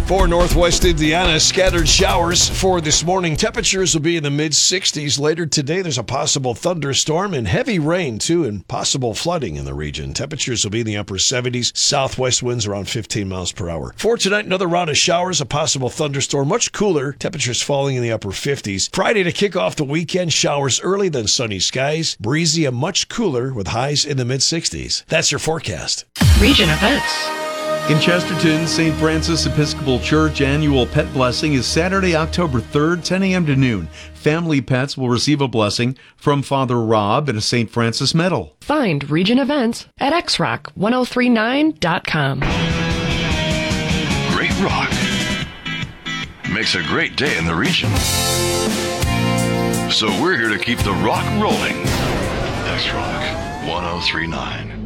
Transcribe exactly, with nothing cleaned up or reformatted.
For northwest Indiana, scattered showers for this morning. Temperatures will be in the mid sixties. Later today, there's a possible thunderstorm and heavy rain, too, and possible flooding in the region. Temperatures will be in the upper seventies. Southwest winds around fifteen miles per hour. For tonight, another round of showers, a possible thunderstorm, much cooler. Temperatures falling in the upper fifties. Friday to kick off the weekend, showers early, then sunny skies. Breezy and much cooler with highs in the mid sixties. That's your forecast. Region events. In Chesterton, Saint Francis Episcopal Church annual pet blessing is Saturday, October third, ten a.m. to noon. Family pets will receive a blessing from Father Rob and a Saint Francis medal. Find region events at x rock ten thirty-nine dot com. Great rock makes a great day in the region. So we're here to keep the rock rolling. X Rock ten thirty-nine.